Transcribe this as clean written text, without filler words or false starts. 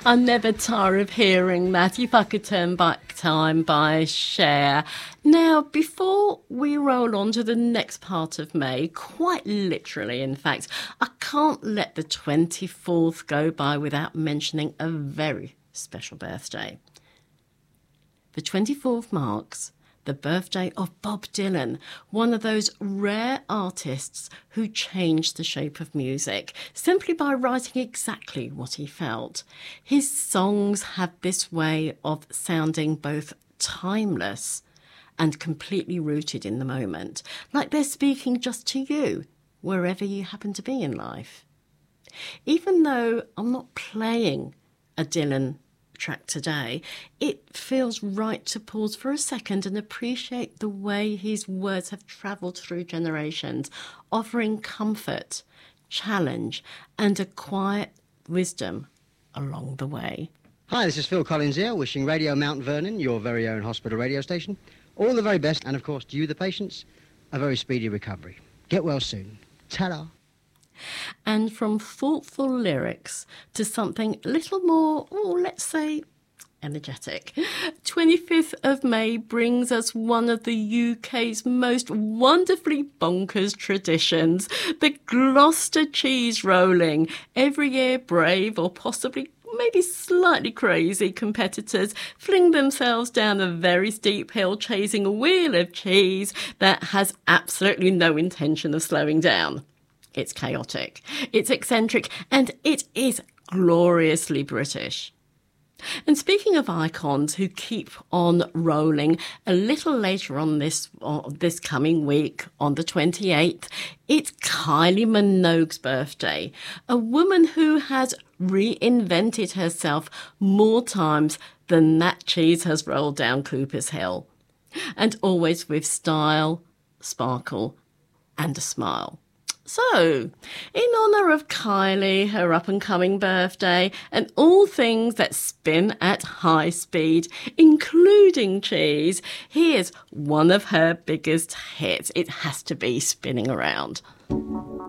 I never tire of hearing that. If I could turn back time by Cher. Now, before we roll on to the next part of May, quite literally, in fact, I can't let the 24th go by without mentioning a very special birthday. The 24th marks the birthday of Bob Dylan, one of those rare artists who changed the shape of music simply by writing exactly what he felt. His songs have this way of sounding both timeless and completely rooted in the moment, like they're speaking just to you, wherever you happen to be in life. Even though I'm not playing a Dylan track today, it feels right to pause for a second and appreciate the way his words have travelled through generations, offering comfort, challenge, and a quiet wisdom along the way. Hi, this is Phil Collins here, wishing Radio Mount Vernon, your very own hospital radio station, all the very best, and of course to you, the patients, a very speedy recovery. Get well soon. Ta-da. And from thoughtful lyrics to something a little more, let's say, energetic. 25th of May brings us one of the UK's most wonderfully bonkers traditions, the Gloucester cheese rolling. Every year, brave or possibly maybe slightly crazy competitors fling themselves down a very steep hill chasing a wheel of cheese that has absolutely no intention of slowing down. It's chaotic, it's eccentric, and it is gloriously British. And speaking of icons who keep on rolling, a little later on this coming week, on the 28th, it's Kylie Minogue's birthday, a woman who has reinvented herself more times than that cheese has rolled down Cooper's Hill, and always with style, sparkle, and a smile. So, in honour of Kylie, her up-and-coming birthday, and all things that spin at high speed, including cheese, here's one of her biggest hits. It has to be Spinning Around.